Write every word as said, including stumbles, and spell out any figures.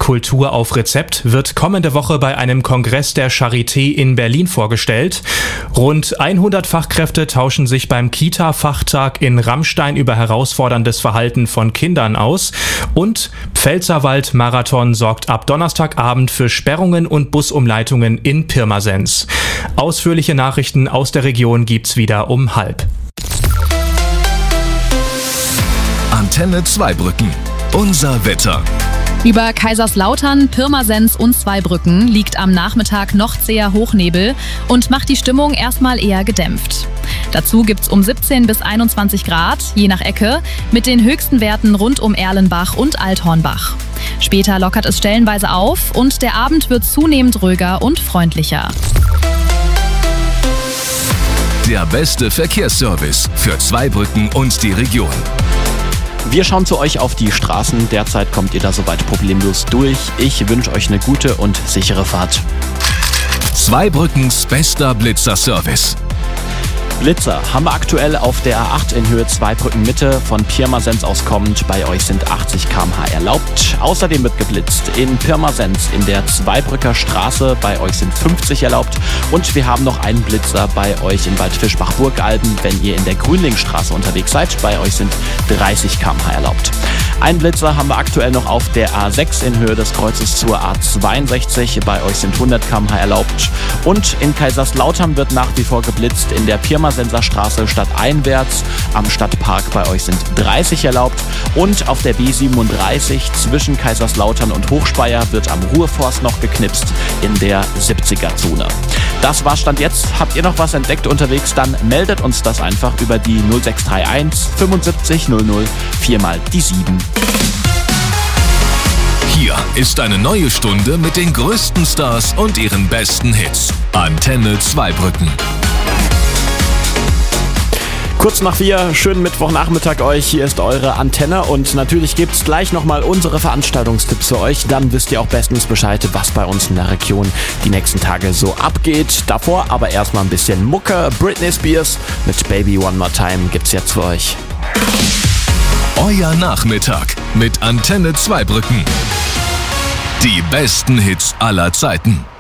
Kultur auf Rezept wird kommende Woche bei einem Kongress der Charité in Berlin vorgestellt. Rund hundert Fachkräfte tauschen sich beim Kita-Fachtag in Rammstein über herausforderndes Verhalten von Kindern aus. Und Pfälzerwald-Marathon sorgt ab Donnerstagabend für Sperrungen und Busumleitungen in Pirmasens. Ausführliche Nachrichten aus der Region gibt's wieder um halb. Antenne Zweibrücken. Unser Wetter. Über Kaiserslautern, Pirmasens und Zweibrücken liegt am Nachmittag noch zäher Hochnebel und macht die Stimmung erstmal eher gedämpft. Dazu gibt's um siebzehn bis einundzwanzig Grad, je nach Ecke, mit den höchsten Werten rund um Erlenbach und Althornbach. Später lockert es stellenweise auf und der Abend wird zunehmend ruhiger und freundlicher. Der beste Verkehrsservice für Zweibrücken und die Region. Wir schauen zu euch auf die Straßen. Derzeit kommt ihr da soweit problemlos durch. Ich wünsche euch eine gute und sichere Fahrt. Zweibrückens bester Blitzer-Service. Blitzer haben wir aktuell auf der A acht in Höhe Zweibrücken Mitte von Pirmasens aus kommend. Bei euch sind achtzig Kilometer pro Stunde erlaubt. Außerdem wird geblitzt in Pirmasens in der Zweibrücker Straße. Bei euch sind fünfzig erlaubt. Und wir haben noch einen Blitzer bei euch in Waldfischbach-Burgalben, wenn ihr in der Grünlingstraße unterwegs seid. Bei euch sind dreißig Kilometer pro Stunde erlaubt. Einen Blitzer haben wir aktuell noch auf der A sechs in Höhe des Kreuzes zur A zweiundsechzig. Bei euch sind hundert Kilometer pro Stunde erlaubt. Und in Kaiserslautern wird nach wie vor geblitzt in der Pirmasenser Straße stadteinwärts. Am Stadtpark bei euch sind dreißig erlaubt. Und auf der B siebenunddreißig zwischen Kaiserslautern und Hochspeyer wird am Ruhrforst noch geknipst in der siebziger-Zone. Das war Stand jetzt. Habt ihr noch was entdeckt unterwegs, dann meldet uns das einfach über die null sechs drei eins fünfundsiebzig null null vier mal die sieben. Hier ist eine neue Stunde mit den größten Stars und ihren besten Hits. Antenne Zweibrücken. Kurz nach vier, schönen Mittwochnachmittag euch. Hier ist eure Antenne und natürlich gibt's gleich nochmal unsere Veranstaltungstipps für euch. Dann wisst ihr auch bestens Bescheid, was bei uns in der Region die nächsten Tage so abgeht. Davor aber erstmal ein bisschen Mucke. Britney Spears mit Baby One More Time gibt's jetzt für euch. Euer Nachmittag mit Antenne Zweibrücken. Die besten Hits aller Zeiten.